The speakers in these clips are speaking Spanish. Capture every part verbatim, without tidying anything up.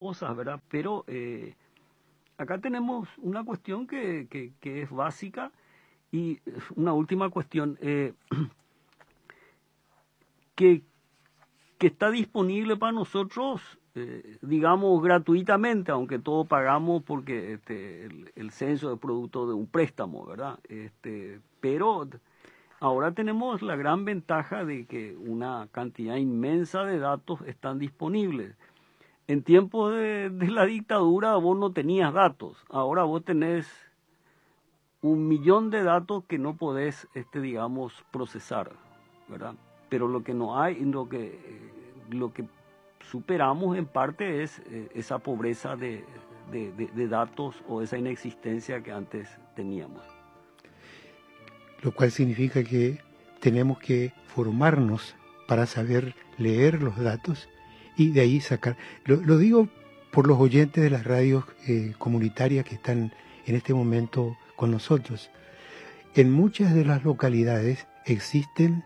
cosas, ¿verdad? Pero eh, acá tenemos una cuestión que, que, que es básica y una última cuestión eh, que, que está disponible para nosotros, eh, digamos, gratuitamente, aunque todos pagamos porque este, el, el censo es producto de un préstamo, ¿verdad? Este, pero ahora tenemos la gran ventaja de que una cantidad inmensa de datos están disponibles. En tiempos de, de la dictadura vos no tenías datos, ahora vos tenés un millón de datos que no podés, este, digamos, procesar, ¿verdad? Pero lo que no hay, lo que, eh, lo que superamos en parte es eh, esa pobreza de, de, de, de datos o esa inexistencia que antes teníamos. Lo cual significa que tenemos que formarnos para saber leer los datos y de ahí sacar. Lo, lo digo por los oyentes de las radios eh, comunitarias que están en este momento con nosotros. En muchas de las localidades existen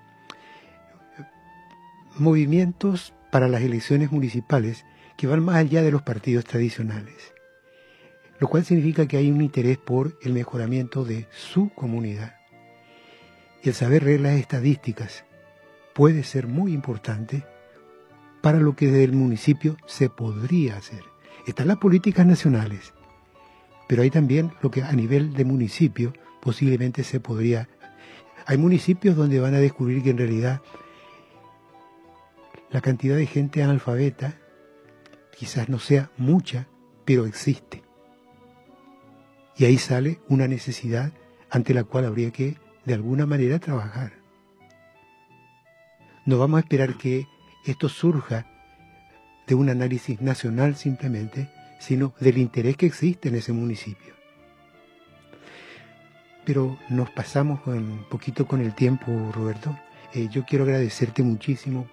movimientos para las elecciones municipales que van más allá de los partidos tradicionales, lo cual significa que hay un interés por el mejoramiento de su comunidad. El saber reglas estadísticas puede ser muy importante para lo que desde el municipio se podría hacer. Están las políticas nacionales, pero hay también lo que a nivel de municipio posiblemente se podría. Hay municipios donde van a descubrir que en realidad la cantidad de gente analfabeta quizás no sea mucha, pero existe. Y ahí sale una necesidad ante la cual habría que de alguna manera trabajar. No vamos a esperar que esto surja de un análisis nacional simplemente, sino del interés que existe en ese municipio. Pero nos pasamos un poquito con el tiempo, Roberto. Eh, yo quiero agradecerte muchísimo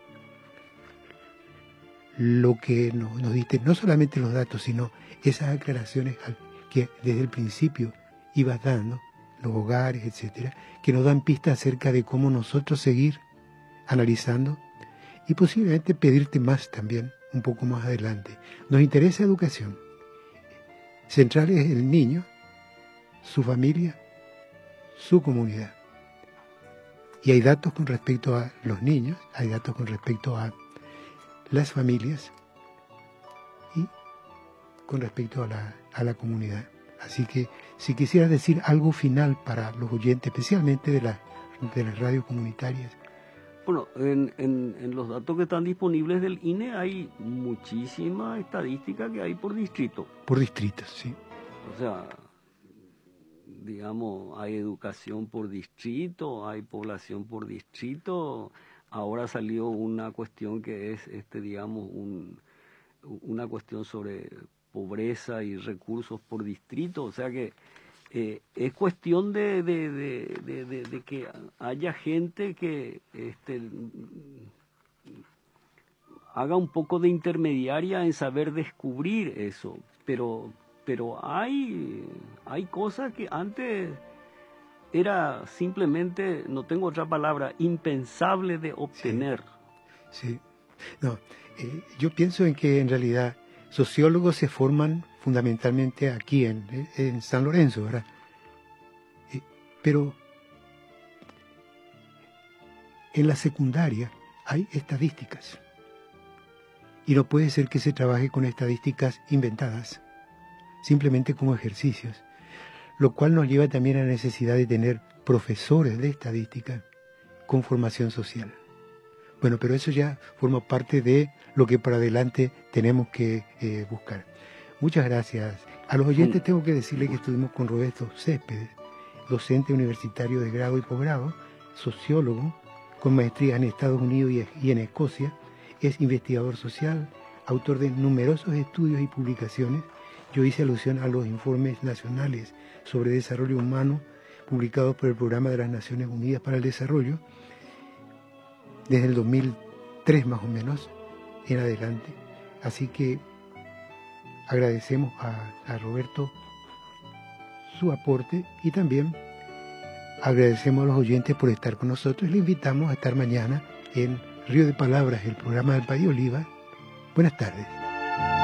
lo que nos, nos diste, no solamente los datos, sino esas aclaraciones que desde el principio ibas dando, los hogares, etcétera, que nos dan pistas acerca de cómo nosotros seguir analizando y posiblemente pedirte más también un poco más adelante. Nos interesa educación. Central es el niño, su familia, su comunidad. Y hay datos con respecto a los niños, hay datos con respecto a las familias y con respecto a la, a la comunidad. Así que si quisieras decir algo final para los oyentes, especialmente de, la, de las radios comunitarias. Bueno, en, en, en los datos que están disponibles del I N E hay muchísima estadística que hay por distrito. Por distritos, sí. O sea, digamos, hay educación por distrito, hay población por distrito. Ahora salió una cuestión que es, este, digamos, un, una cuestión sobre pobreza y recursos por distrito. O sea que eh, es cuestión de, de, de, de, de, de que haya gente que este, haga un poco de intermediaria en saber descubrir eso. Pero, pero hay, hay cosas que antes era simplemente, no tengo otra palabra, impensable de obtener. Sí, sí. No, eh, yo pienso en que en realidad sociólogos se forman fundamentalmente aquí en, en San Lorenzo, ¿verdad? Eh, pero en la secundaria hay estadísticas. Y no puede ser que se trabaje con estadísticas inventadas, simplemente como ejercicios. Lo cual nos lleva también a la necesidad de tener profesores de estadística con formación social. Bueno, pero eso ya forma parte de lo que para adelante tenemos que eh, buscar. Muchas gracias. A los oyentes tengo que decirles que estuvimos con Roberto Céspedes, docente universitario de grado y posgrado, sociólogo, con maestría en Estados Unidos y en Escocia, es investigador social, autor de numerosos estudios y publicaciones. Yo hice alusión a los informes nacionales sobre desarrollo humano publicados por el Programa de las Naciones Unidas para el Desarrollo, desde el dos mil tres más o menos en adelante. Así que agradecemos a, a Roberto su aporte y también agradecemos a los oyentes por estar con nosotros y le invitamos a estar mañana en Río de Palabras, el programa del País Oliva. Buenas tardes.